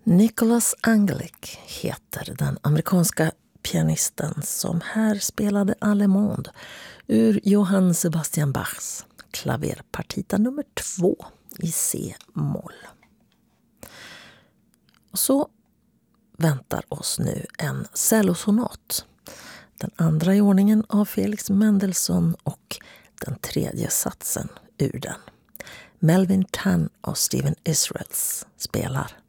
Nicholas Angelic heter den amerikanska pianisten som här spelade Allemande ur Johann Sebastian Bachs klaverpartita nummer 2 i C-moll. Och så väntar oss nu en cellosonat, den andra i ordningen av Felix Mendelssohn och den tredje satsen ur den. Melvin Tan och Stephen Israels spelar